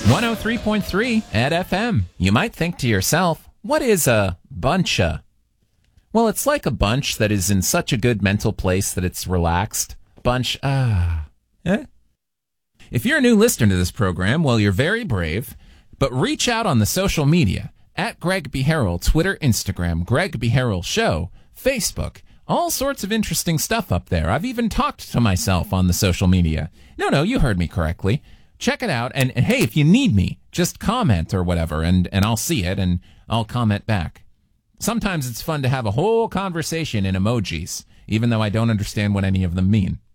103.3 at FM. You might think to yourself, what is a buncha? Well, it's like a bunch that is in such a good mental place that it's relaxed. Bunch, Eh? If you're a new listener to this program, well, you're very brave, but reach out on the social media, at Greg B. Harrell, Twitter, Instagram, Greg B. Harrell Show, Facebook, all sorts of interesting stuff up there. I've even talked to myself on the social media. No, you heard me correctly. Check it out, and hey, if you need me, just comment or whatever, and I'll see it, and I'll comment back. Sometimes it's fun to have a whole conversation in emojis, even though I don't understand what any of them mean.